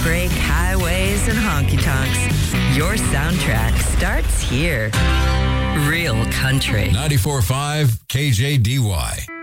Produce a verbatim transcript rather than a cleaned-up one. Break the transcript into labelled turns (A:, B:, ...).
A: heartbreak, highways, and honky tonks. Your soundtrack starts here. Real country.
B: ninety-four point five K J D Y.